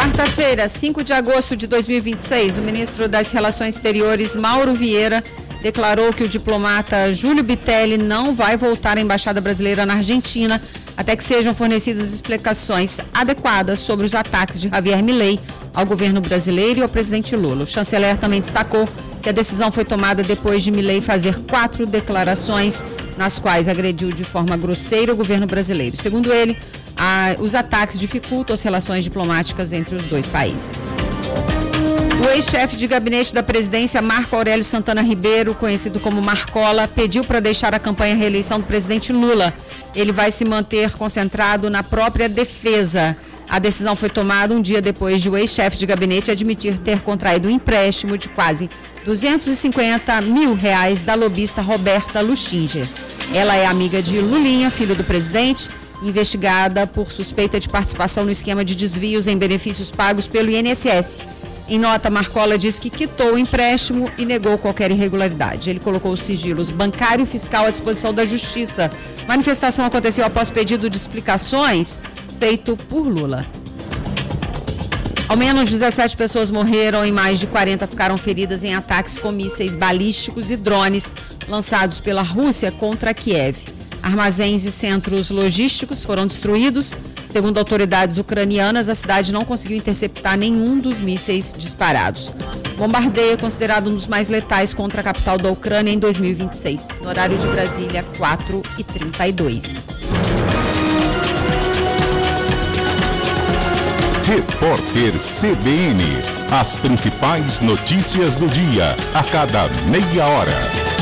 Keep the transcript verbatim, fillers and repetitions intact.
Quarta-feira, cinco de agosto de dois mil e vinte e seis, o ministro das Relações Exteriores, Mauro Vieira, declarou que o diplomata Júlio Bitelli não vai voltar à Embaixada Brasileira na Argentina até que sejam fornecidas explicações adequadas sobre os ataques de Javier Milei ao governo brasileiro e ao presidente Lula. O chanceler também destacou que a decisão foi tomada depois de Milei fazer quatro declarações nas quais agrediu de forma grosseira o governo brasileiro. Segundo ele, a, os ataques dificultam as relações diplomáticas entre os dois países. O ex-chefe de gabinete da presidência, Marco Aurélio Santana Ribeiro, conhecido como Marcola, pediu para deixar a campanha à reeleição do presidente Lula. Ele vai se manter concentrado na própria defesa. A decisão foi tomada um dia depois de o ex-chefe de gabinete admitir ter contraído um empréstimo de quase duzentos e cinquenta mil reais da lobista Roberta Luchinger. Ela é amiga de Lulinha, filho do presidente, investigada por suspeita de participação no esquema de desvios em benefícios pagos pelo I N S S. Em nota, Marcola disse que quitou o empréstimo e negou qualquer irregularidade. Ele colocou os sigilos bancário e fiscal à disposição da Justiça. A manifestação aconteceu após pedido de explicações feito por Lula. Ao menos dezessete pessoas morreram e mais de quarenta ficaram feridas em ataques com mísseis balísticos e drones lançados pela Rússia contra Kiev. Armazéns e centros logísticos foram destruídos. Segundo autoridades ucranianas, a cidade não conseguiu interceptar nenhum dos mísseis disparados. O bombardeio é considerado um dos mais letais contra a capital da Ucrânia em dois mil e vinte e seis. No horário de Brasília, quatro e trinta e dois. Repórter C B N. As principais notícias do dia, a cada meia hora.